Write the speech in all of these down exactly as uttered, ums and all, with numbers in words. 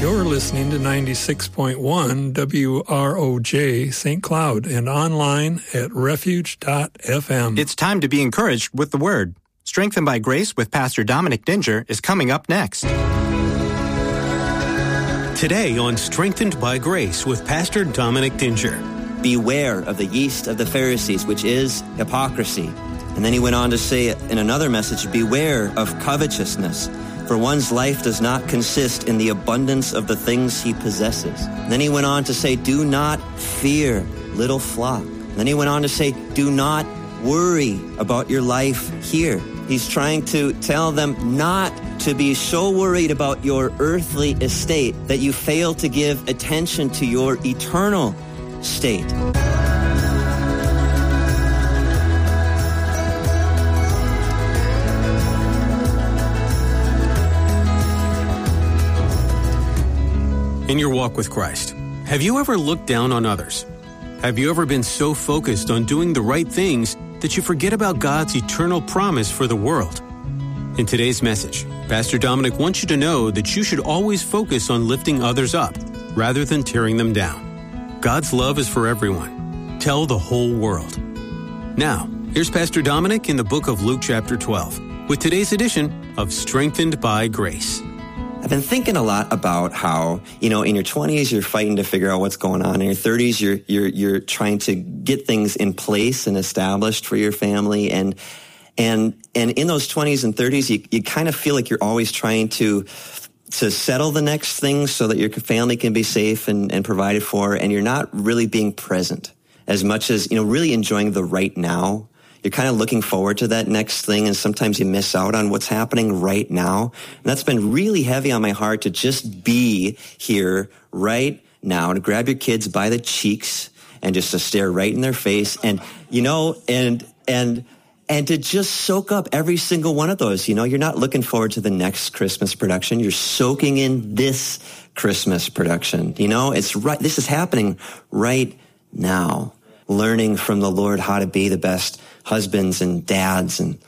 You're listening to ninety-six point one W R O J Saint Cloud and online at refuge dot f m. It's time to be encouraged with the Word. Strengthened by Grace with Pastor Dominic Dinger is coming up next. Today on Strengthened by Grace with Pastor Dominic Dinger. Beware of the yeast of the Pharisees, which is hypocrisy. And then he went on to say in another message, beware of covetousness, for one's life does not consist in the abundance of the things he possesses. And then he went on to say, do not fear, little flock. And then he went on to say, do not worry about your life here. He's trying to tell them not to be so worried about your earthly estate that you fail to give attention to your eternal state. In your walk with Christ, have you ever looked down on others? Have you ever been so focused on doing the right things that you forget about God's eternal promise for the world? In today's message, Pastor Dominic wants you to know that you should always focus on lifting others up rather than tearing them down. God's love is for everyone. Tell the whole world. Now, here's Pastor Dominic in the book of Luke chapter twelve with today's edition of Strengthened by Grace. I've been thinking a lot about how, you know, in your twenties, you're fighting to figure out what's going on. In your thirties, you're, you're, you're trying to get things in place and established for your family. And, and, and in those twenties and thirties, you, you kind of feel like you're always trying to, to settle the next thing so that your family can be safe and, and provided for. And you're not really being present as much as, you know, really enjoying the right now. You're kind of looking forward to that next thing, and sometimes you miss out on what's happening right now. And that's been really heavy on my heart to just be here right now, to grab your kids by the cheeks and just to stare right in their face and, you know, and, and, and to just soak up every single one of those. You know, you're not looking forward to the next Christmas production. You're soaking in this Christmas production. You know, it's right. This is happening right now. Learning from the Lord how to be the best husbands and dads and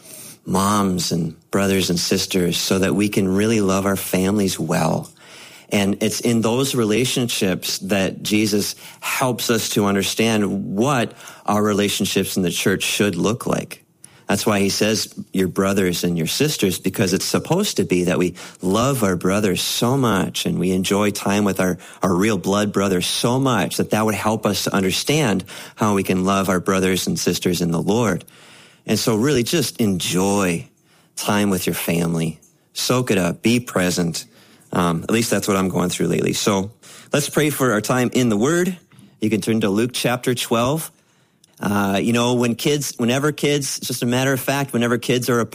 moms and brothers and sisters so that we can really love our families well. And it's in those relationships that Jesus helps us to understand what our relationships in the church should look like. That's why he says your brothers and your sisters, because it's supposed to be that we love our brothers so much and we enjoy time with our, our real blood brothers so much that that would help us to understand how we can love our brothers and sisters in the Lord. And so really just enjoy time with your family. Soak it up. Be present. Um, at least that's what I'm going through lately. So let's pray for our time in the Word. You can turn to Luke chapter twelve. Uh, you know, when kids, whenever kids, it's just a matter of fact, whenever kids are